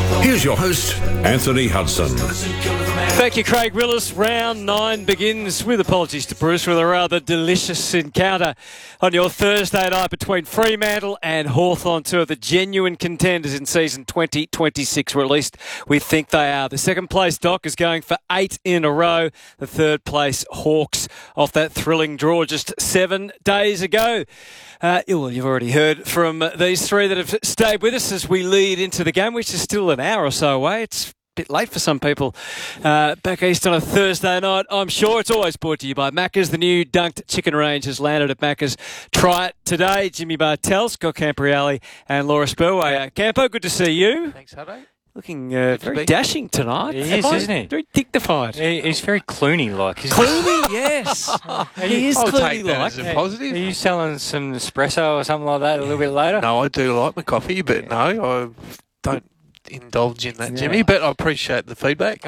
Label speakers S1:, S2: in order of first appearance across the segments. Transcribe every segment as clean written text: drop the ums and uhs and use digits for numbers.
S1: Here's your host, Anthony Hudson.
S2: Thank you, Craig Willis. Round 9 begins with apologies to Bruce with a rather delicious encounter on your Thursday night between Fremantle and Hawthorn, two of the genuine contenders in season 2026, or at least we think they are. The second place Doc is going for 8 in a row. The third place Hawks off that thrilling draw just 7 days ago. You've already heard from these three that have stayed with us as we lead into the game, which is still an hour or so away. It's bit late for some people back east on a Thursday night. I'm sure it's always brought to you by Macca's. The new dunked chicken range has landed at Macca's. Try it today. Jimmy Bartell, Scott Campriali and Laura Spurway. Campo, good to see you.
S3: Thanks, Huddo.
S2: Looking very dashing tonight.
S4: He is, isn't he?
S2: Very dignified.
S4: He's very Clooney-like.
S2: Clooney, yes. He is
S3: I'll
S2: Clooney-like.
S3: take that as a positive.
S4: Are you selling some espresso or something like that a little bit later?
S3: No, I do like my coffee, but no, I don't indulge in that, Jimmy. But I appreciate the feedback.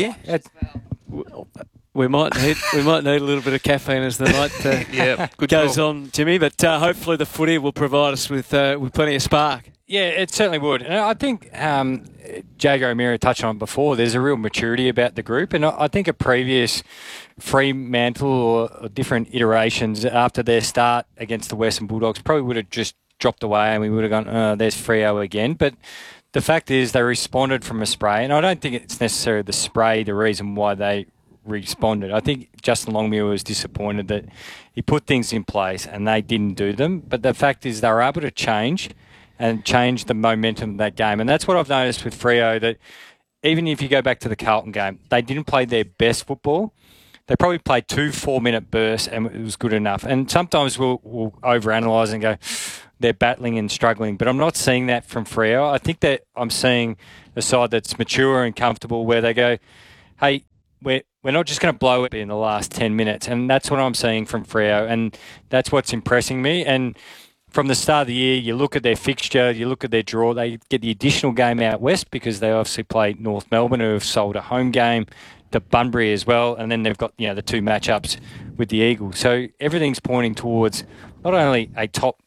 S2: We might need a little bit of caffeine as the night goes on, Jimmy. But hopefully the footy will provide us with plenty of spark.
S4: Yeah, it certainly would. And I think Jago O'Meara touched on it before. There's a real maturity about the group. And I think a previous Fremantle or different iterations after their start against the Western Bulldogs probably would have just dropped away and we would have gone, there's Freo again. But the fact is they responded from a spray. And I don't think it's necessarily the spray the reason why they responded. I think Justin Longmuir was disappointed that he put things in place and they didn't do them. But the fact is they were able to change the momentum of that game. And that's what I've noticed with Freo, that even if you go back to the Carlton game, they didn't play their best football. They probably played 2 4-minute bursts and it was good enough. And sometimes we'll overanalyze and go, they're battling and struggling. But I'm not seeing that from Freo. I think that I'm seeing a side that's mature and comfortable where they go, hey, we're not just going to blow it in the last 10 minutes. And that's what I'm seeing from Freo. And that's what's impressing me. And from the start of the year, you look at their fixture, you look at their draw, they get the additional game out west because they obviously play North Melbourne, who have sold a home game to Bunbury as well, and then they've got the 2 matchups with the Eagles. So everything's pointing towards not only a top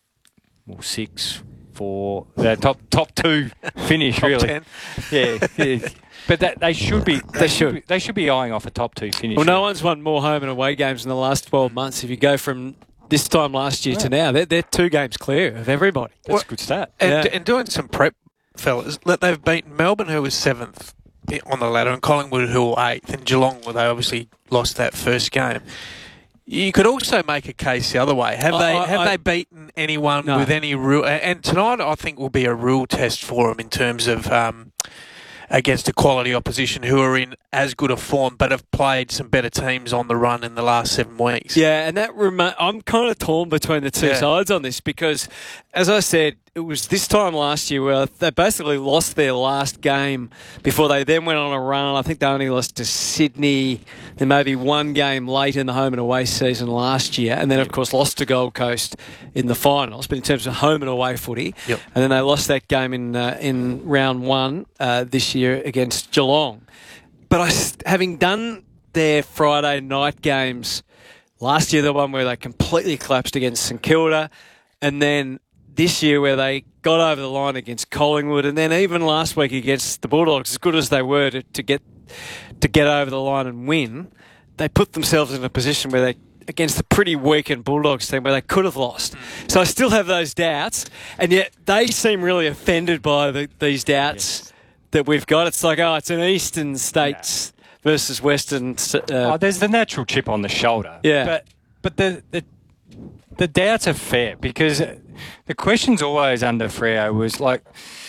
S4: 6 for the top 2 finish,
S3: top
S4: really.
S3: 10.
S4: Yeah. But they should be eyeing off a top 2 finish.
S2: Well, no one's won more home and away games in the last 12 months. If you go from this time last year to now, they're 2 games clear of everybody.
S4: That's a good start.
S3: And doing some prep, fellas, they've beaten Melbourne, who was 7th on the ladder, and Collingwood, who were 8th, and Geelong, where they obviously lost that first game. You could also make a case the other way. Have they beaten anyone with any real? And tonight, I think, will be a real test for them in terms of against a quality opposition who are in as good a form but have played some better teams on the run in the last 7 weeks.
S2: Yeah, and I'm kind of torn between the two sides on this because, as I said, it was this time last year where they basically lost their last game before they then went on a run. I think they only lost to Sydney. There may be 1 game late in the home and away season last year, and then, of course, lost to Gold Coast in the finals. But in terms of home and away footy, and then they lost that game in round 1 this year against Geelong. But having done their Friday night games last year, the one where they completely collapsed against St Kilda, and then this year where they got over the line against Collingwood, and then even last week against the Bulldogs, as good as they were to get over the line and win, they put themselves in a position where they, against a pretty weakened Bulldogs team, where they could have lost. So I still have those doubts, and yet they seem really offended by these doubts that we've got. It's like, it's an Eastern States versus Western.
S4: There's the natural chip on the shoulder.
S2: Yeah,
S4: but the doubts are fair because the questions always under Freo was like,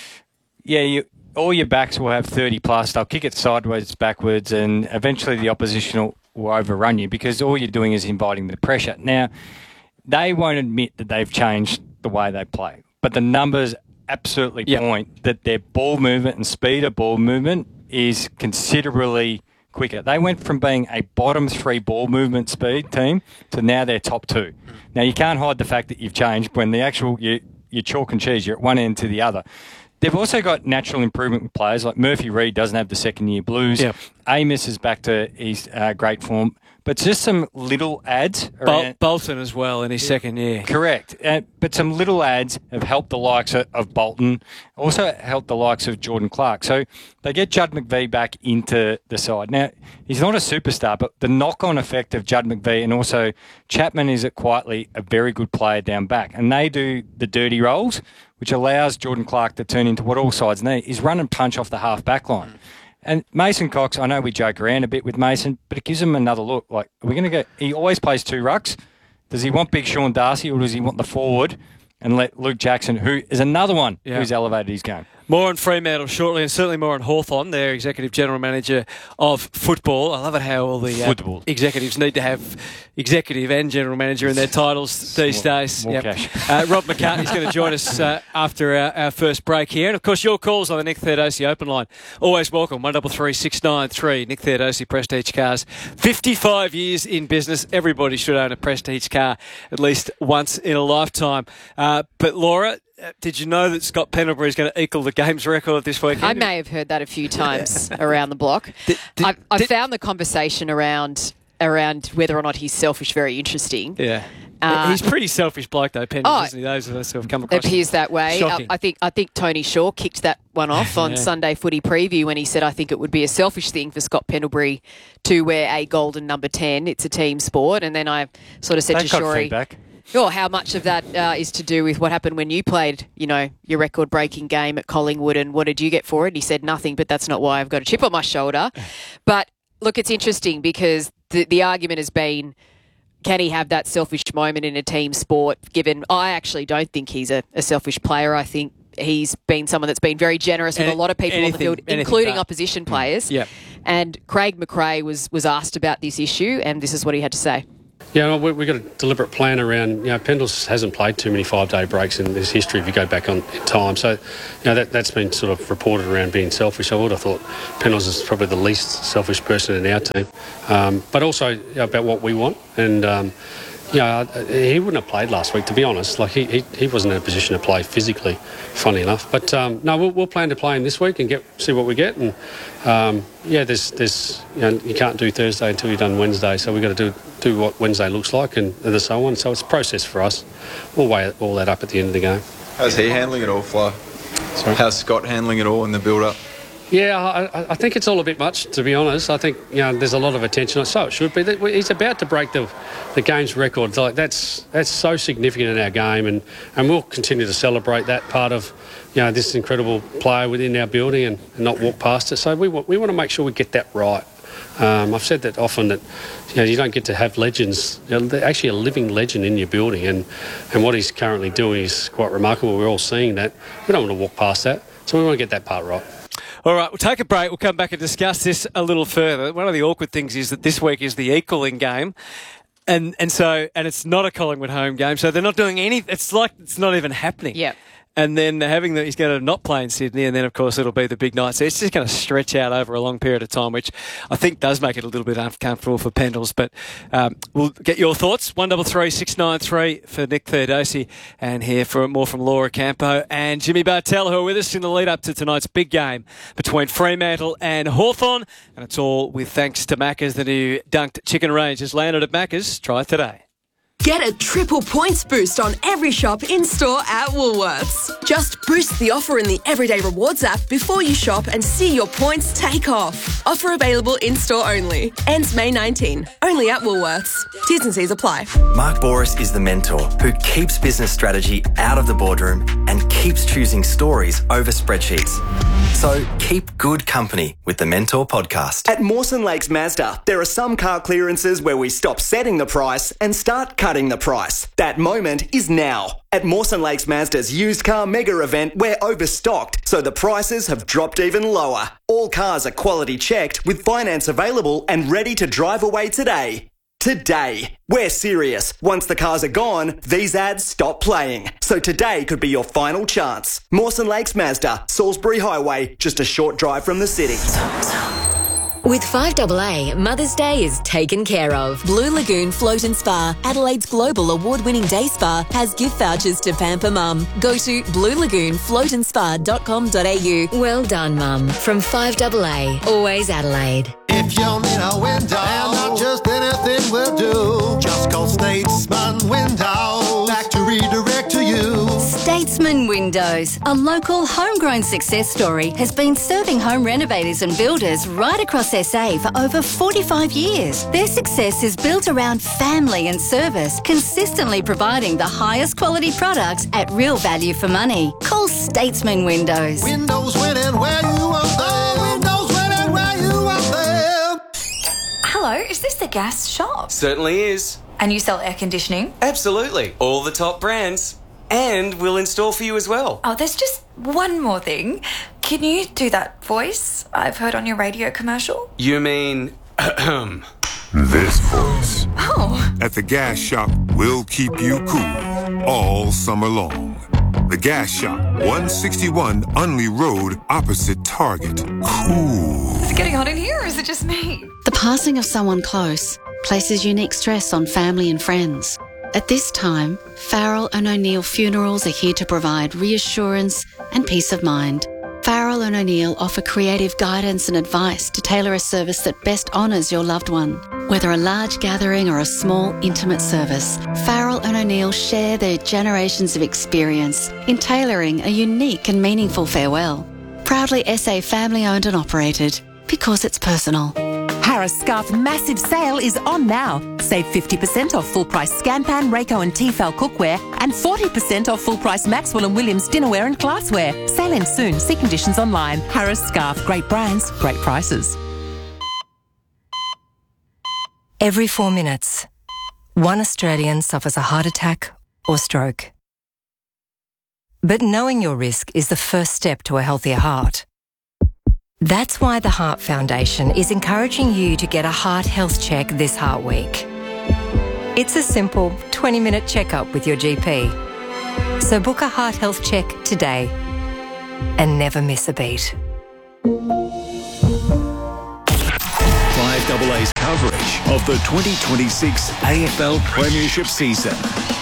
S4: all your backs will have 30 plus. They'll kick it sideways, backwards, and eventually the opposition will overrun you because all you're doing is inviting the pressure. Now, they won't admit that they've changed the way they play, but the numbers absolutely point that their ball movement and speed of ball movement is considerably quicker. They went from being a bottom 3 ball movement speed team to now they're top 2. Now, you can't hide the fact that you've changed when the actual, you chalk and cheese, you're at one end to the other. They've also got natural improvement with players like Murphy Reid doesn't have the second-year blues.
S2: Yep.
S4: Amos is back to his great form, but just some little adds.
S2: Bolton as well in his second year.
S4: Correct. But some little adds have helped the likes of Bolton, also helped the likes of Jordan Clark. So they get Judd McVie back into the side. Now, he's not a superstar, but the knock-on effect of Judd McVie and also Chapman is quietly a very good player down back. And they do the dirty rolls, which allows Jordan Clark to turn into what all sides need, is run and punch off the half-back line. And Mason Cox, I know we joke around a bit with Mason, but it gives him another look. Like, are we going to go? He always plays two rucks. Does he want Big Sean Darcy or does he want the forward and let Luke Jackson, who is another one who's elevated his game?
S2: More on Fremantle shortly, and certainly more on Hawthorn, their executive general manager of football. I love it how all the executives need to have executive and general manager in their titles these days.
S4: More cash.
S2: Rob McCartney's going to join us after our first break here. And, of course, your calls on the Nick Theodosi open line. Always welcome, 133 693. Nick Theodosi, Prestige Cars. 55 years in business. Everybody should own a Prestige car at least once in a lifetime. But, Laura, did you know that Scott Pendlebury is going to equal the games record this weekend?
S5: I may have heard that a few times around the block. I found the conversation around whether or not he's selfish very interesting.
S2: Yeah. He's a pretty selfish bloke, though, Pendlebury, isn't he? Those of us who have come across
S5: it appears that way. I think Tony Shaw kicked that one off on Sunday Footy Preview when he said, I think it would be a selfish thing for Scott Pendlebury to wear a golden number 10. It's a team sport. And then I sort of said to Shorey, how much of that is to do with what happened when you played, your record-breaking game at Collingwood, and what did you get for it? And he said nothing, but that's not why I've got a chip on my shoulder. But look, it's interesting because the argument has been, can he have that selfish moment in a team sport? Given I actually don't think he's a selfish player. I think he's been someone that's been very generous with a lot of people on the field, including opposition players.
S2: Yeah.
S5: And Craig McRae was asked about this issue, and this is what he had to say.
S6: Yeah, we've got a deliberate plan around, Pendles hasn't played too many 5-day breaks in his history if you go back in time. So, that's been sort of reported around being selfish. I would have thought Pendles is probably the least selfish person in our team. But also about what we want. And, he wouldn't have played last week, to be honest. Like, he wasn't in a position to play physically, funny enough. But, we'll plan to play him this week and see what we get. And, there's you can't do Thursday until you've done Wednesday. So we've got to do what Wednesday looks like and so on. So it's a process for us. We'll weigh all that up at the end of the game.
S7: How's he handling it all, Flo? Sorry? How's Scott handling it all in the build-up?
S6: Yeah, I think it's all a bit much, to be honest. I think there's a lot of attention, so it should be. He's about to break the game's record. Like that's so significant in our game, and we'll continue to celebrate that part of this incredible player within our building and not walk past it. So we want to make sure we get that right. I've said that often that you don't get to have legends. They're actually a living legend in your building, and what he's currently doing is quite remarkable. We're all seeing that. We don't want to walk past that, so we want to get that part right.
S2: All right, we'll take a break. We'll come back and discuss this a little further. One of the awkward things is that this week is the equaling game. And it's not a Collingwood home game, so they're not doing anything. It's like it's not even happening.
S5: Yeah.
S2: And then he's going to not play in Sydney, and then, of course, it'll be the big night. So it's just going to stretch out over a long period of time, which I think does make it a little bit uncomfortable for Pendles. But we'll get your thoughts. 133 693 for Nick Theodosi, and hear more from Laura Campo and Jimmy Bartell, who are with us in the lead-up to tonight's big game between Fremantle and Hawthorn. And it's all with thanks to Macca's. The new dunked chicken range has landed at Macca's. Try it today.
S8: Get a triple points boost on every shop in-store at Woolworths. Just boost the offer in the Everyday Rewards app before you shop and see your points take off. Offer available in-store only. Ends May 19. Only at Woolworths. T's and C's apply.
S9: Mark Bouris is the mentor who keeps business strategy out of the boardroom and keeps choosing stories over spreadsheets. So keep good company with the Mentor podcast.
S10: At Mawson Lakes Mazda, there are some car clearances where we stop setting the price and start cutting the price. That moment is now. At Mawson Lakes Mazda's used car mega event, we're overstocked, so the prices have dropped even lower. All cars are quality checked with finance available and ready to drive away today. Today. We're serious. Once the cars are gone, these ads stop playing. So today could be your final chance. Mawson Lakes Mazda, Salisbury Highway, just a short drive from the city.
S11: With 5AA, Mother's Day is taken care of. Blue Lagoon Float and Spa, Adelaide's global award-winning day spa, has gift vouchers to pamper mum. Go to bluelagoonfloatandspa.com.au.
S12: Well done, Mum. From 5AA, always Adelaide. If you need a window, and not just anything will do, just call Statesman Windows back to redirect to you.
S13: Statesman Windows, a local homegrown success story, has been serving home renovators and builders right across SA for over 45 years. Their success is built around family and service, consistently providing the highest quality products at real value for money. Call Statesman Windows.
S12: Windows winning where you want them. Windows winning where you want them.
S14: Hello, is this the gas shop?
S15: Certainly is.
S14: And you sell air conditioning?
S15: Absolutely. All the top brands. And we'll install for you as well.
S14: Oh, there's just one more thing. Can you do that voice I've heard on your radio commercial?
S15: You mean...
S16: This voice.
S14: Oh.
S16: At the gas shop, we'll keep you cool all summer long. The Gas Shop, 161 Unley Road, opposite Target. Cool.
S14: Is it getting hot in here or is it just me?
S17: The passing of someone close places unique stress on family and friends. At this time, Farrell and O'Neill Funerals are here to provide reassurance and peace of mind. Farrell and O'Neill offer creative guidance and advice to tailor a service that best honours your loved one. Whether a large gathering or a small, intimate service, Farrell and O'Neill share their generations of experience in tailoring a unique and meaningful farewell. Proudly SA family-owned and operated, because it's personal.
S18: Harris Scarf's massive sale is on now. Save 50% off full-price Scanpan, Rayco and Tefal cookware and 40% off full-price Maxwell and Williams dinnerware and glassware. Sale ends soon. See conditions online. Harris Scarf. Great brands, great prices.
S19: Every 4 minutes, one Australian suffers a heart attack or stroke. But knowing your risk is the first step to a healthier heart. That's why the Heart Foundation is encouraging you to get a heart health check this Heart Week. It's a simple 20-minute checkup with your GP. So book a heart health check today and never miss a beat.
S1: 5AA's coverage of the 2026 AFL Premiership season.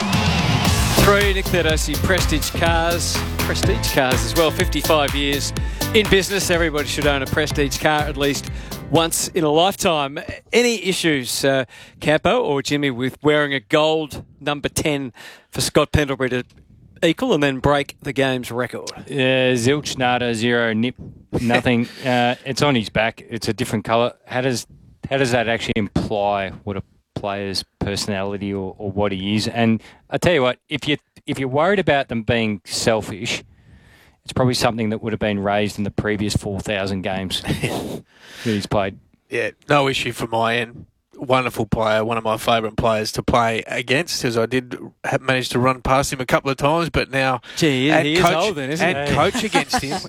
S2: 3, Nick Theodosio, Prestige Cars as well, 55 years in business. Everybody should own a Prestige car at least once in a lifetime. Any issues, Campo or Jimmy, with wearing a gold number 10 for Scott Pendlebury to equal and then break the game's record?
S4: Zilch, nada, zero, nip, nothing. It's on his back. It's a different colour. How does that actually imply what a player's personality or what he is? And I tell you what, if you're worried about them being selfish, it's probably something that would have been raised in the previous 4,000 games that he's played.
S3: Yeah, no issue from my end. Wonderful player, one of my favourite players to play against, as I did manage to run past him a couple of times, but now
S2: he is old then, isn't he?
S3: And coach against him,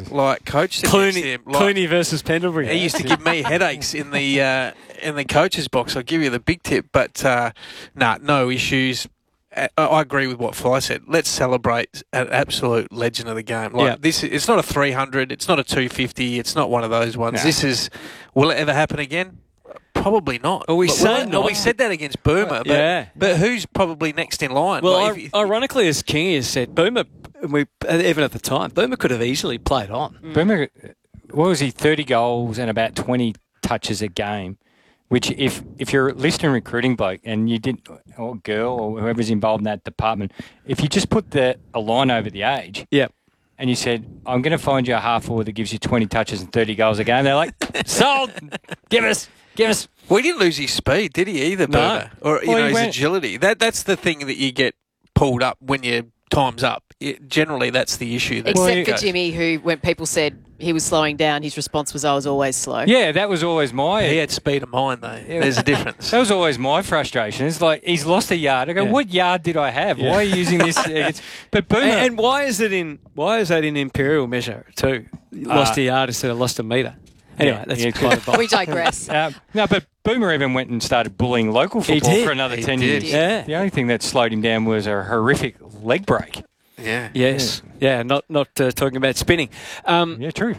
S2: Clooney versus Pendlebury.
S3: He used to give me headaches in the coach's box. I'll give you the big tip, but no issues. I agree with what Fly said. Let's celebrate an absolute legend of the game. This, it's not a 300, it's not a 250, it's not one of those ones.
S2: No.
S3: This is, will it ever happen again? Probably not.
S2: Well, we said
S3: that against Boomer, but who's probably next in line?
S2: Well, ironically, as Kingy has said, Boomer, even at the time, Boomer could have easily played on.
S4: Boomer, what was he, 30 goals and about 20 touches a game, which if you're a list and recruiting bloke and you didn't, or girl or whoever's involved in that department, if you just put a line over the age, and you said, I'm going to find you a half forward that gives you 20 touches and 30 goals a game, they're like, sold, give us.
S3: Well, he didn't lose his speed, did he, either, Boomer? Or his agility. That's the thing that you get pulled up when your time's up. Generally, that's the issue.
S5: Except for Jimmy, who, when people said he was slowing down, his response was, I was always slow.
S4: Yeah, that was always my...
S3: He had speed of mind, though. There's a difference.
S4: That was always my frustration. It's like, he's lost a yard. I go, what yard did I have? Why are you using this? But Boomer...
S2: And why is that in imperial measure, too? Lost a yard instead of lost a metre. Anyway, that's
S5: we digress.
S4: No, but Boomer even went and started bullying local football for another 10 years.
S2: Yeah.
S4: The only thing that slowed him down was a horrific leg break.
S3: Yeah.
S2: Yes. Yeah, not talking about spinning.
S4: True.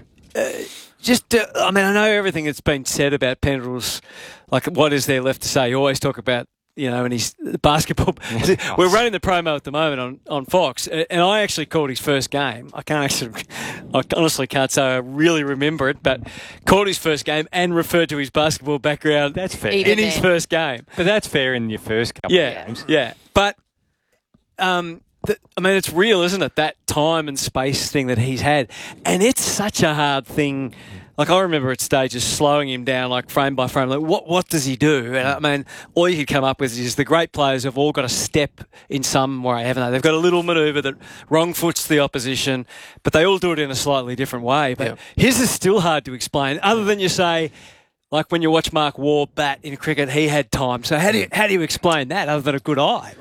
S2: I know everything that's been said about Pendrell's, like what is there left to say? You always talk about in his basketball. We're running the promo at the moment on Fox, and I actually called his first game. I honestly can't say I really remember it, but called his first game and referred to his basketball background.
S4: That's fair.
S2: In his first game.
S4: But that's fair in your first couple of games.
S2: Yeah. But, it's real, isn't it? That time and space thing that he's had. And it's such a hard thing. Like, I remember at stages slowing him down, like, frame by frame. Like, what does he do? And, all you could come up with is the great players have all got a step in some way, haven't they? They've got a little manoeuvre that wrong foots the opposition, but they all do it in a slightly different way. But his is still hard to explain, other than you say, like when you watch Mark Waugh bat in cricket, he had time. So how do you explain that other than a good eye?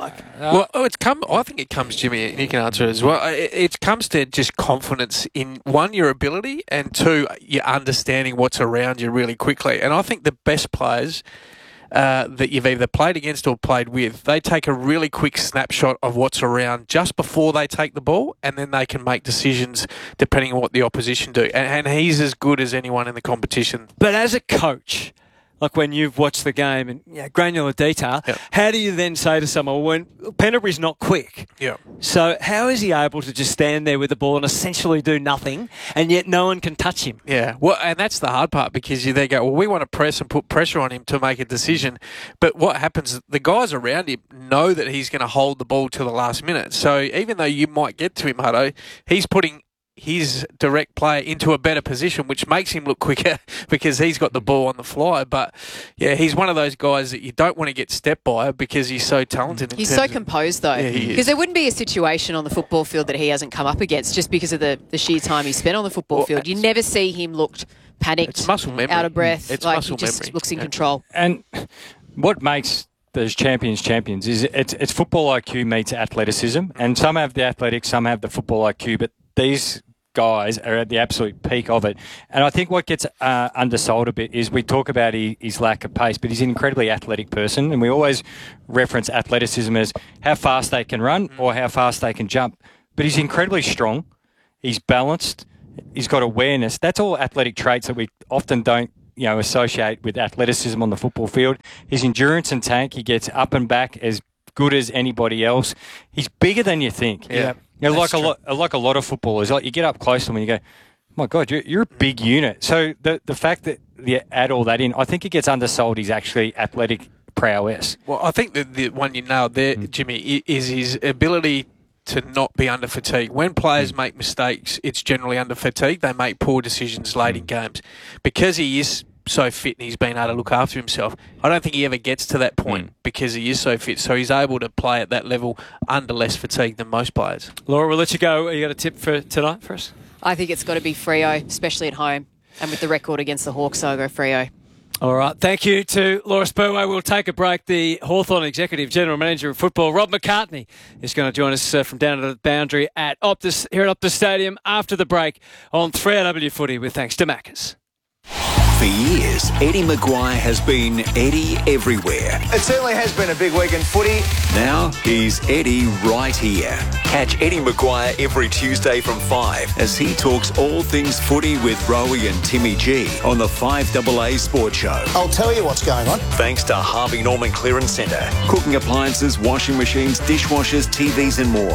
S3: I think it comes, Jimmy, and you can answer it as well. It comes to just confidence in, one, your ability, and two, your understanding what's around you really quickly. And I think the best players that you've either played against or played with, they take a really quick snapshot of what's around just before they take the ball, and then they can make decisions depending on what the opposition do. And he's as good as anyone in the competition.
S2: But as a coach, like when you've watched the game in granular detail, how do you then say to someone, when Pendlebury's not quick, so how is he able to just stand there with the ball and essentially do nothing, and yet no one can touch him?
S3: Yeah, well, and that's the hard part, because they go, well, we want to press and put pressure on him to make a decision. But what happens, the guys around him know that he's going to hold the ball till the last minute. So even though you might get to him, Hutto, he's putting his direct player into a better position, which makes him look quicker because he's got the ball on the fly. But, he's one of those guys that you don't want to get stepped by because he's so talented.
S5: He's so composed, though, because there wouldn't be a situation on the football field that he hasn't come up against just because of the sheer time he spent on the football field. You never see him looked panicked,
S3: it's muscle memory.
S5: Out of breath.
S3: It's
S5: like
S3: muscle
S5: he just
S3: memory.
S5: looks in control.
S4: And what makes those champions is it's football IQ meets athleticism, and some have the athletics, some have the football IQ, but these guys are at the absolute peak of it. And I think what gets undersold a bit is we talk about his lack of pace, but he's an incredibly athletic person, and we always reference athleticism as how fast they can run or how fast they can jump. But he's incredibly strong, he's balanced, he's got awareness. That's all athletic traits that we often don't associate with athleticism on the football field. His endurance and tank, he gets up and back as good as anybody else. He's bigger than you think.
S3: Yeah.
S4: Like a lot of footballers, like you get up close to them and you go, my God, you're a big unit. So the fact that you add all that in, I think it gets undersold. He's actually athletic prowess.
S3: Well, I think the one you nailed there, Jimmy, is his ability to not be under fatigue. When players make mistakes, it's generally under fatigue. They make poor decisions late in games. Because he is so fit and he's been able to look after himself, I don't think he ever gets to that point because he is so fit. So he's able to play at that level under less fatigue than most players.
S2: Laura, we'll let you go. You got a tip for tonight for us?
S5: I think it's got to be Freo, especially at home. And with the record against the Hawks, I'll go Freo.
S2: All right. Thank you to Laura Spurway. We'll take a break. The Hawthorn Executive General Manager of Football, Rob McCartney, is going to join us from down at the boundary at Optus, here at Optus Stadium after the break on 3AW Footy with thanks to Maccas.
S1: For years, Eddie Maguire has been Eddie everywhere.
S20: It certainly has been a big week in footy.
S1: Now he's Eddie right here. Catch Eddie Maguire every Tuesday from 5 as he talks all things footy with Rowie and Timmy G on the 5AA Sports Show.
S20: I'll tell you what's going on.
S1: Thanks to Harvey Norman Clearance Centre. Cooking appliances, washing machines, dishwashers, TVs and more.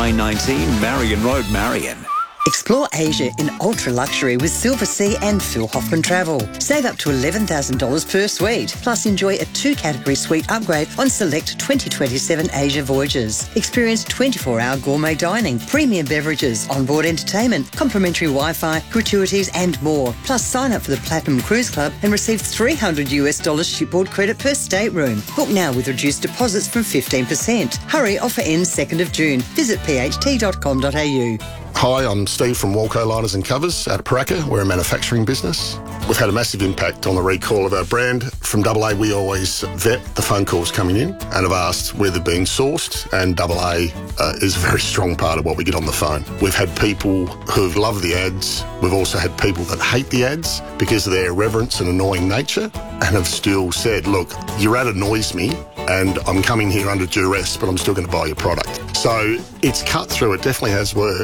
S1: 919 Marion Road, Marion.
S21: Explore Asia in ultra luxury with Silver Sea and Phil Hoffman Travel. Save up to $11,000 per suite. Plus enjoy a 2-category suite upgrade on select 2027 Asia voyages. Experience 24-hour gourmet dining, premium beverages, onboard entertainment, complimentary Wi-Fi, gratuities and more. Plus sign up for the Platinum Cruise Club and receive $300 shipboard credit per stateroom. Book now with reduced deposits from 15%. Hurry, offer ends 2nd of June. Visit pht.com.au.
S22: Hi, I'm Steve from Walco Liners and Covers out of Paraka. We're a manufacturing business. We've had a massive impact on the recall of our brand. From AA, we always vet the phone calls coming in and have asked where they're being sourced, and AA is a very strong part of what we get on the phone. We've had people who've loved the ads. We've also had people that hate the ads because of their irreverence and annoying nature and have still said, look, your ad annoys me and I'm coming here under duress, but I'm still going to buy your product. So it's cut through. It definitely has worked.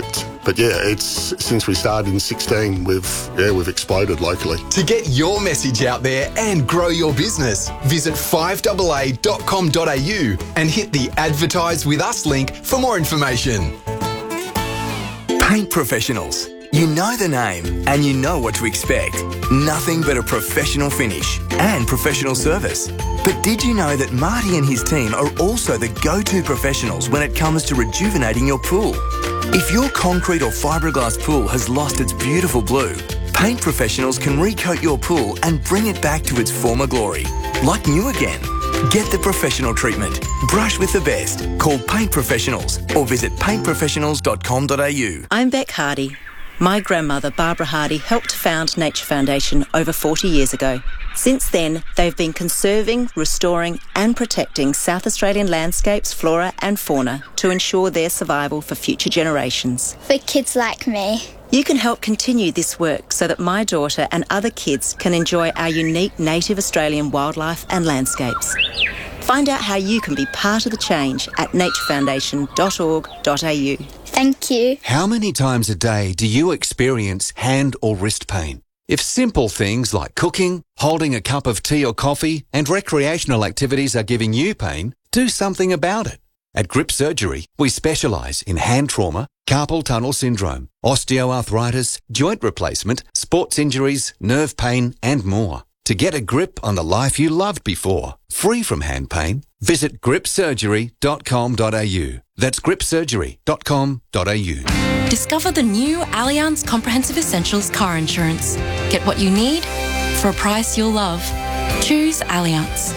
S22: But yeah, it's since we started in 16, we've exploded locally.
S6: To get your message out there and grow your business, visit 5AA.com.au and hit the Advertise with Us link for more information.
S7: Paint Professionals. You know the name and you know what to expect. Nothing but a professional finish and professional service. But did you know that Marty and his team are also the go-to professionals when it comes to rejuvenating your pool? If your concrete or fiberglass pool has lost its beautiful blue, Paint Professionals can recoat your pool and bring it back to its former glory, like new again. Get the professional treatment. Brush with the best. Call Paint Professionals or visit paintprofessionals.com.au.
S23: I'm Beck Hardy. My grandmother, Barbara Hardy, helped found Nature Foundation over 40 years ago. Since then, they've been conserving, restoring and protecting South Australian landscapes, flora and fauna to ensure their survival for future generations.
S24: For kids like me.
S23: You can help continue this work so that my daughter and other kids can enjoy our unique native Australian wildlife and landscapes. Find out how you can be part of the change at naturefoundation.org.au.
S24: Thank you.
S25: How many times a day do you experience hand or wrist pain? If simple things like cooking, holding a cup of tea or coffee, and recreational activities are giving you pain, do something about it. At Grip Surgery, we specialise in hand trauma, carpal tunnel syndrome, osteoarthritis, joint replacement, sports injuries, nerve pain, and more. To get a grip on the life you loved before, free from hand pain, visit gripsurgery.com.au. That's gripsurgery.com.au.
S26: Discover the new Allianz Comprehensive Essentials car insurance. Get what you need for a price you'll love. Choose Allianz.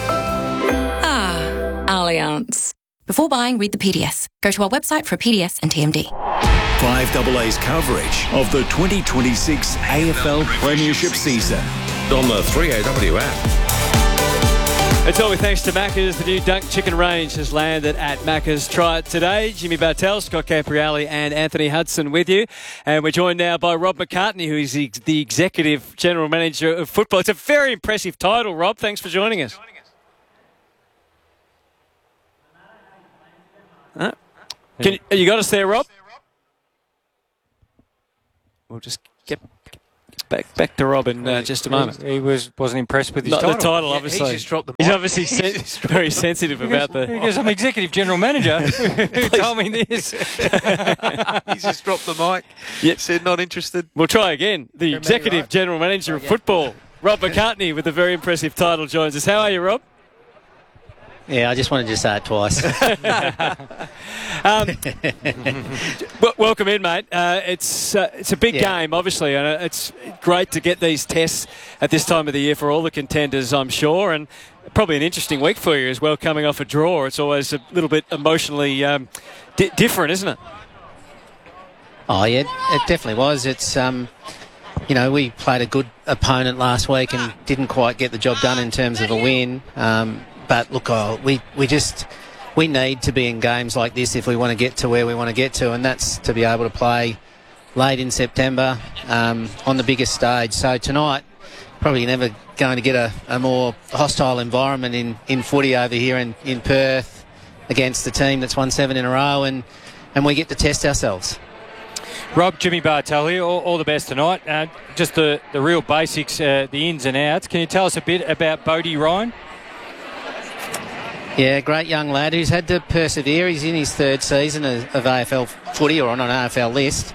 S26: Allianz. Before buying, read the PDS. Go to our website for a PDS and TMD.
S1: 5AA's coverage of the 2026 AFL Premiership season on the 3AW app.
S2: It's all with thanks to Macca's. The new Dunk Chicken Range has landed at Macca's. Try it today. Jimmy Bartell, Scott Campriali and Anthony Hudson with you. And we're joined now by Rob McCartney, who is the Executive General Manager of Football. It's a very impressive title, Rob. Thanks for joining us. You got us there, Rob? We'll just get back to Rob in just a moment.
S4: He wasn't impressed with his title.
S2: The title, obviously.
S3: He's just dropped the mic.
S2: He's obviously very sensitive about the...
S4: Because I'm Executive General Manager. Who told me this?
S3: He's just dropped the mic.
S2: Yep.
S3: Said not interested.
S2: We'll try again. The Executive General Manager of Football, Rob McCartney, with a very impressive title, joins us. How are you, Rob?
S27: Yeah, I just wanted to say it twice.
S2: Welcome in, mate. It's a big game, obviously, and it's great to get these tests at this time of the year for all the contenders, I'm sure, and probably an interesting week for you as well, coming off a draw. It's always a little bit emotionally different, isn't it?
S27: Oh, yeah, it definitely was. It's, we played a good opponent last week and didn't quite get the job done in terms of a win. But look, we need to be in games like this if we want to get to where we want to get to, and that's to be able to play late in September on the biggest stage. So tonight, probably never going to get a more hostile environment in footy over here in Perth against the team that's won 7 in a row, and we get to test ourselves.
S4: Rob, Jimmy Bartell here. All the best tonight. Just the real basics, the ins and outs. Can you tell us a bit about Bodie Ryan?
S27: Yeah, great young lad who's had to persevere. He's in his third season of AFL footy, or on an AFL list.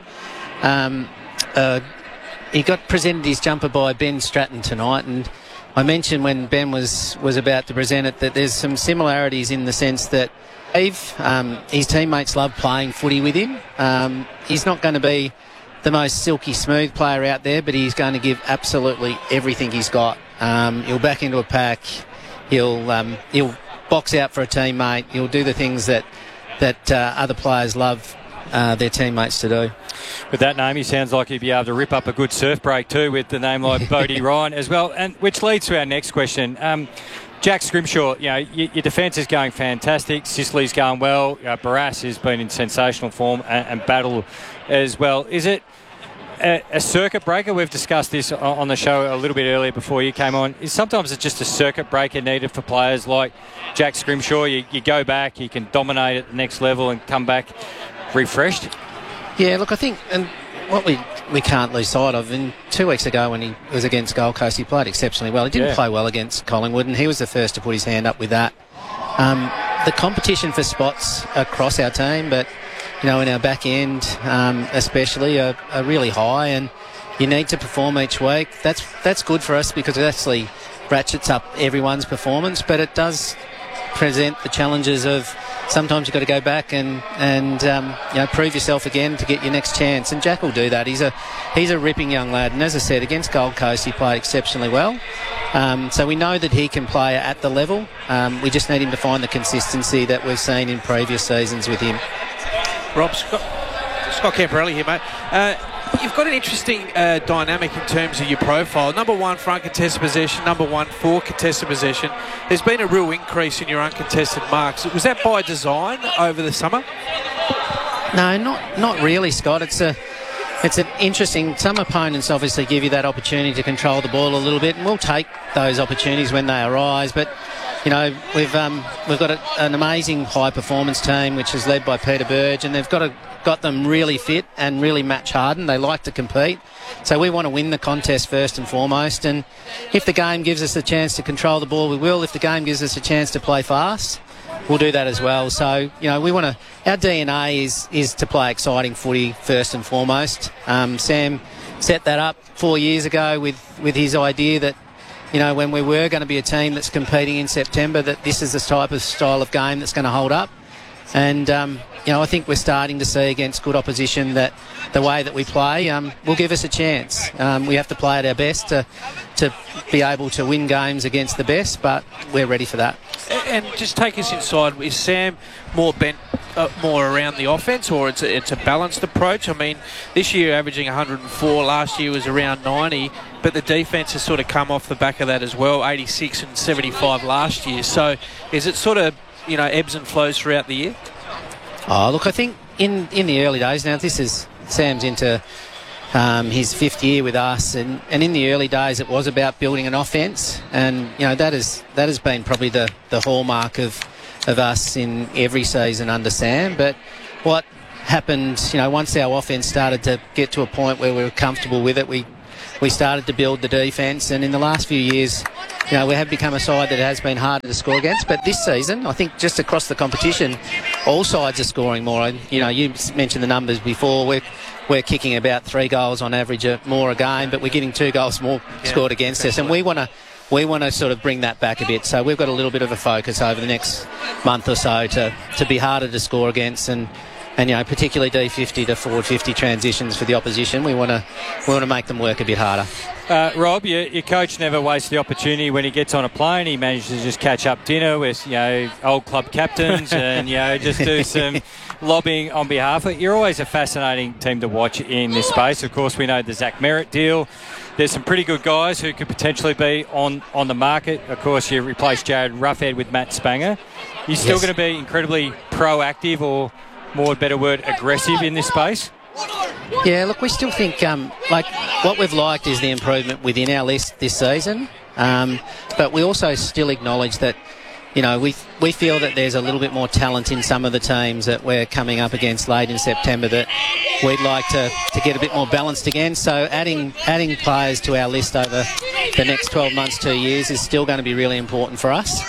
S27: He got presented his jumper by Ben Stratton tonight, and I mentioned when Ben was about to present it that there's some similarities in the sense that his teammates love playing footy with him. He's not going to be the most silky smooth player out there, but he's going to give absolutely everything he's got. He'll back into a pack. He'll box out for a teammate. He'll do the things that other players love their teammates to do.
S4: With that name, he sounds like he'd be able to rip up a good surf break too with the name like Bodie Ryan as well. And which leads to our next question. Jack Scrimshaw, your defence is going fantastic. Sicily's going well. Barras has been in sensational form and Battle as well. Is it a circuit breaker? We've discussed this on the show a little bit earlier before you came on. Sometimes it's just a circuit breaker needed for players like Jack Scrimshaw. You go back, you can dominate at the next level and come back refreshed.
S27: Yeah, look, I think, and what we can't lose sight of, and 2 weeks ago when he was against Gold Coast, he played exceptionally well. He didn't play well against Collingwood, and he was the first to put his hand up with that. The competition for spots across our team, but, in our back end especially, are really high, and you need to perform each week. That's good for us because it actually ratchets up everyone's performance, but it does present the challenges of sometimes you've got to go back and prove yourself again to get your next chance. And Jack will do that. He's a ripping young lad. And as I said, against Gold Coast, he played exceptionally well. So we know that he can play at the level. We just need him to find the consistency that we've seen in previous seasons with him.
S3: Rob, Scott Camporelli here, mate. You've got an interesting dynamic in terms of your profile. Number 1 front contested possession, number 1 for contested possession. There's been a real increase in your uncontested marks. Was that by design over the summer?
S27: No, not really, Scott. It's an interesting. Some opponents obviously give you that opportunity to control the ball a little bit, and we'll take those opportunities when they arise. But we've got an amazing high performance team, which is led by Peter Burge, and they've got them really fit and really match hardened. They like to compete. So we want to win the contest first and foremost. And if the game gives us a chance to control the ball, we will. If the game gives us a chance to play fast, we'll do that as well. So, we want to... Our DNA is to play exciting footy first and foremost. Sam set that up 4 years ago with his idea that, when we were going to be a team that's competing in September, that this is the type of style of game that's going to hold up. And, I think we're starting to see against good opposition that the way that we play will give us a chance. We have to play at our best to be able to win games against the best, but we're ready for that.
S3: And just take us inside. Is Sam more bent more around the offence, or it's a balanced approach? I mean, this year averaging 104, last year was around 90, but the defence has sort of come off the back of that as well, 86 and 75 last year. So is it sort of, ebbs and flows throughout the year?
S27: Oh, look, I think in the early days, now Sam's into his 5th year with us, and in the early days it was about building an offence, and that has been probably the hallmark of us in every season under Sam. But what happened, once our offence started to get to a point where we were comfortable with it, we started to build the defence, and in the last few years, we have become a side that has been harder to score against. But this season, I think just across the competition, all sides are scoring more. You mentioned the numbers before. We're kicking about 3 goals on average more a game, but we're getting 2 goals more scored against us, and we want to sort of bring that back a bit. So we've got a little bit of a focus over the next month or so to be harder to score against, and particularly D50 to forward 50 transitions for the opposition. We want to make them work a bit harder.
S4: Rob, your coach never wastes the opportunity. When he gets on a plane, he manages to just catch up dinner with old club captains and just do some lobbying on behalf of it. You're always a fascinating team to watch in this space. Of course, we know the Zach Merritt deal. There's some pretty good guys who could potentially be on the market. Of course, you replaced Jared Roughead with Matt Spanger. You're still going to be incredibly proactive, or more better word, aggressive in this space?
S27: Yeah, look, we still think what we've liked is the improvement within our list this season, but we also still acknowledge that we feel that there's a little bit more talent in some of the teams that we're coming up against late in September that we'd like to get a bit more balanced again. So adding players to our list over the next 12 months, 2 years is still going to be really important for us.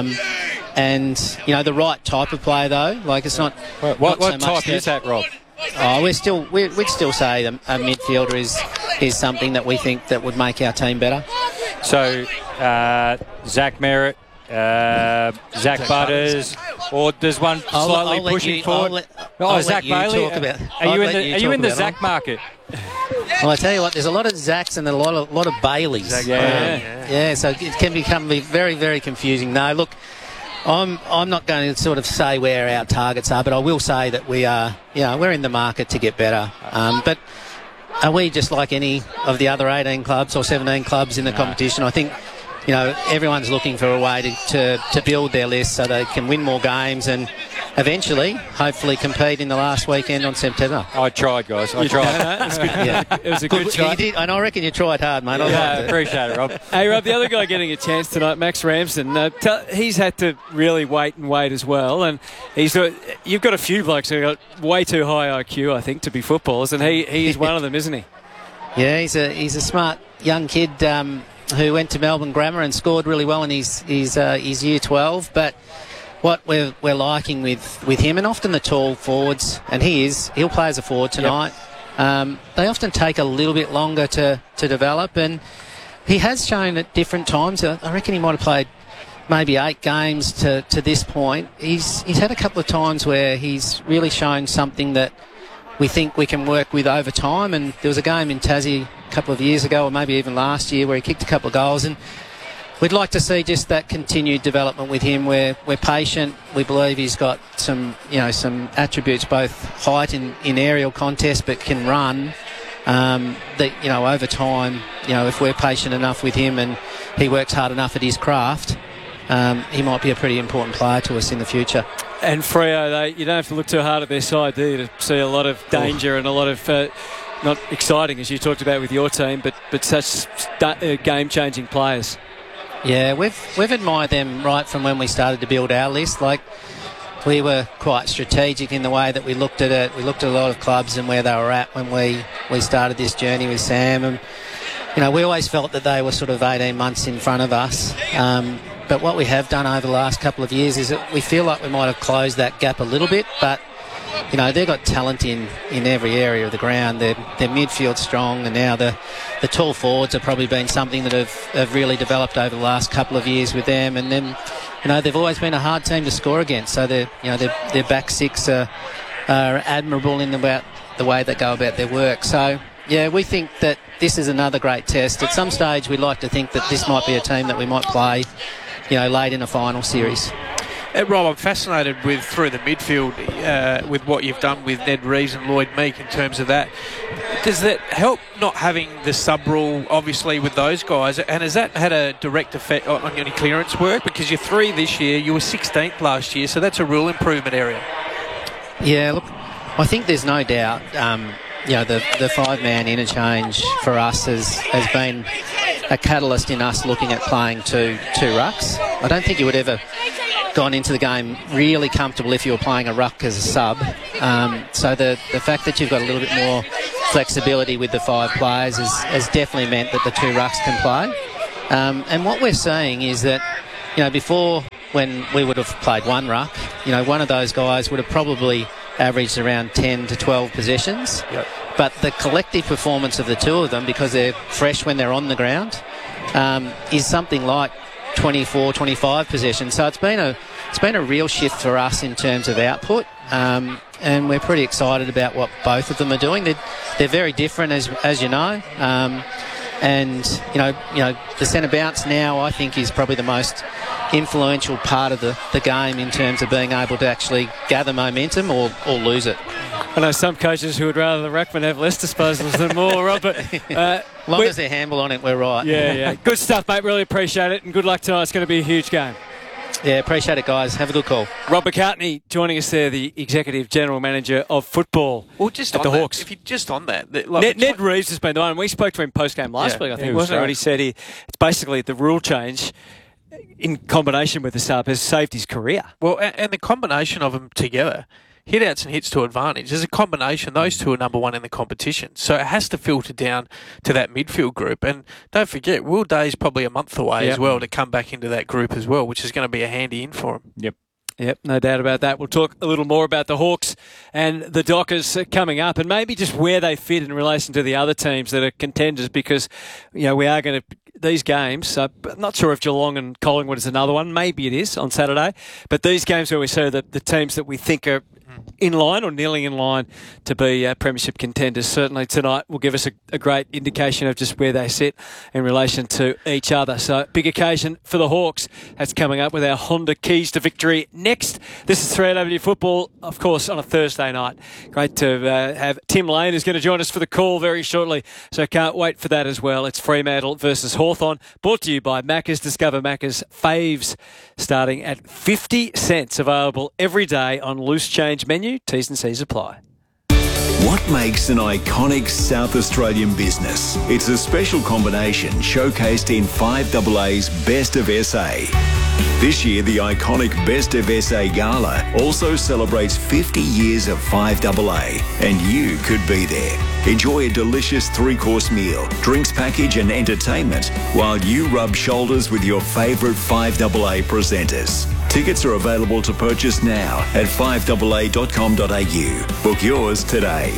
S27: And the right type of player though, it's not.
S4: What type is that, Rob?
S27: Oh, we'd still say a midfielder is something that we think that would make our team better.
S4: So Zach Merritt, Zach Butters, or does one slightly pushing forward? Zach Bailey. Are you in the Zach market?
S27: Well, I tell you what, there's a lot of Zacks and a lot of Baileys. So it can become very, very confusing. No, look, I'm not going to sort of say where our targets are, but I will say that we are, we're in the market to get better. But are we just like any of the other 18 clubs or 17 clubs in the competition? I think, everyone's looking for a way to build their list so they can win more games and eventually, hopefully, compete in the last weekend on September.
S4: I tried, guys. I tried.
S2: It was good. Yeah. It was a good try.
S27: You did, and I reckon you tried hard, mate.
S4: Yeah, appreciate it, Rob.
S2: Hey, Rob, the other guy getting a chance tonight, Max Ramsden, he's had to really wait as well. And you've got a few blokes who got way too high IQ, I think, to be footballers, and he's one of them, isn't he?
S27: Yeah, he's a smart young kid who went to Melbourne Grammar and scored really well in his year 12. But what we're liking with him, and often the tall forwards, and he'll play as a forward tonight. Yep. They often take a little bit longer to develop, and he has shown at different times. I reckon he might have played maybe 8 games to this point. He's had a couple of times where he's really shown something that we think we can work with over time. And there was a game in Tassie a couple of years ago, or maybe even last year, where he kicked a couple of goals. And we'd like to see just that continued development with him. We're patient. We believe he's got some attributes, both height in aerial contest, but can run. That over time, if we're patient enough with him and he works hard enough at his craft, he might be a pretty important player to us in the future.
S2: And Freo, you don't have to look too hard at their side, do you, to see a lot of danger and a lot of not exciting, as you talked about with your team, but such game-changing players.
S27: Yeah, we've admired them right from when we started to build our list. Like, we were quite strategic in the way that we looked at it. We looked at a lot of clubs and where they were at when we started this journey with Sam. And, we always felt that they were sort of 18 months in front of us. But what we have done over the last couple of years is that we feel like we might have closed that gap a little bit. But, they've got talent in every area of the ground. Their midfield's strong, and now the tall forwards have probably been something that have really developed over the last couple of years with them. And then, they've always been a hard team to score against. So their back six are admirable in about the way they go about their work. So, yeah, we think that this is another great test. At some stage, we'd like to think that this might be a team that we might play, late in a final series.
S3: Rob, I'm fascinated through the midfield with what you've done with Ned Reeves and Lloyd Meek in terms of that. Does that help not having the sub rule, obviously, with those guys? And has that had a direct effect on any clearance work? Because you're 3 this year, you were 16th last year, so that's a real improvement area.
S27: Yeah, look, I think there's no doubt, the 5-man interchange for us has been a catalyst in us looking at playing two rucks. I don't think you would ever gone into the game really comfortable if you were playing a ruck as a sub. So the fact that you've got a little bit more flexibility with the 5 players has definitely meant that the 2 rucks can play. And what we're seeing is that, before, when we would have played 1 ruck, one of those guys would have probably averaged around 10 to 12 possessions.
S3: Yep.
S27: But the collective performance of the 2 of them, because they're fresh when they're on the ground, is something like 24, 25 possessions. So it's been a real shift for us in terms of output, and we're pretty excited about what both of them are doing. They're very different, as you know, and the centre bounce now, I think, is probably the most influential part of the game in terms of being able to actually gather momentum or lose it.
S2: I know some coaches who would rather the ruckman have less disposals than more, Rob, but
S27: long as they're handle on it, we're right.
S2: Yeah. Good stuff, mate. Really appreciate it, and good luck tonight. It's going to be a huge game.
S27: Yeah, appreciate it, guys. Have a good call.
S2: Rob McCartney joining us there, the Executive General Manager of Football at the Hawks.
S3: If you're just on that...
S2: Ned Reeves has been the one. We spoke to him post-game last week, I think, wasn't it? When he said it's basically the rule change in combination with the sub has saved his career.
S3: Well, and the combination of them together... Hit-outs and hits to advantage. There's a combination. Those 2 are number 1 in the competition. So it has to filter down to that midfield group. And don't forget, Will Day's probably a month away as well to come back into that group as well, which is going to be a handy in for him.
S2: Yep, no doubt about that. We'll talk a little more about the Hawks and the Dockers coming up, and maybe just where they fit in relation to the other teams that are contenders, because we are going to... These games, I'm not sure if Geelong and Collingwood is another one. Maybe it is on Saturday. But these games where we see the teams that we think are in line or nearly in line to be premiership contenders. Certainly tonight will give us a great indication of just where they sit in relation to each other. So big occasion for the Hawks. That's coming up with our Honda Keys to Victory next. This is 3AW Football, of course, on a Thursday night. Great to have Tim Lane, who's going to join us for the call very shortly. So can't wait for that as well. It's Fremantle versus Hawthorn, brought to you by Macca's. Discover Macca's faves starting at 50 cents, available every day on loose change menu. T's and C's apply.
S1: What makes an iconic South Australian business? It's a special combination showcased in 5AA's Best of SA. This year, the iconic Best of SA Gala also celebrates 50 years of 5AA, and you could be there. Enjoy a delicious 3-course meal, drinks package and entertainment while you rub shoulders with your favourite 5AA presenters. Tickets are available to purchase now at 5AA.com.au. Book yours today.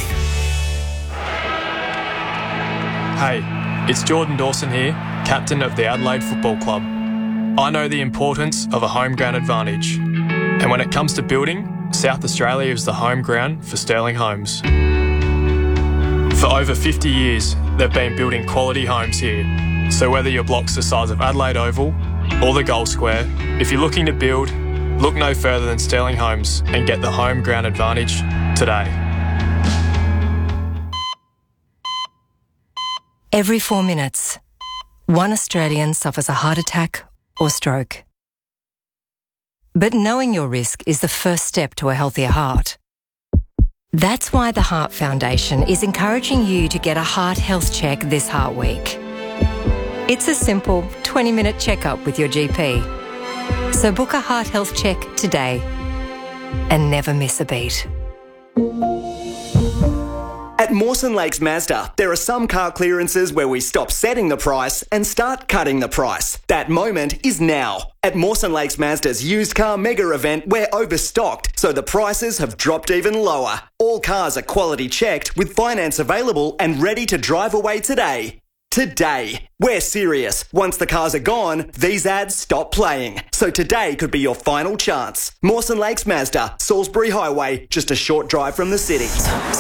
S8: Hey, it's Jordan Dawson here, captain of the Adelaide Football Club. I know the importance of a home ground advantage. And when it comes to building, South Australia is the home ground for Sterling Homes. For over 50 years, they've been building quality homes here. So whether your block's the size of Adelaide Oval or the Gold Square, if you're looking to build, look no further than Sterling Homes and get the home ground advantage today.
S19: Every 4 minutes, one Australian suffers a heart attack or stroke. But knowing your risk is the first step to a healthier heart. That's why the Heart Foundation is encouraging you to get a heart health check this Heart Week. It's a simple 20-minute checkup with your GP. So book a heart health check today and never miss a beat.
S9: At Mawson Lakes Mazda, there are some car clearances where we stop setting the price and start cutting the price. That moment is now. At Mawson Lakes Mazda's used car mega event, we're overstocked, so the prices have dropped even lower. All cars are quality checked with finance available and ready to drive away today. Today. We're serious. Once the cars are gone, these ads stop playing. So today could be your final chance. Mawson Lakes Mazda, Salisbury Highway, just a short drive from the city.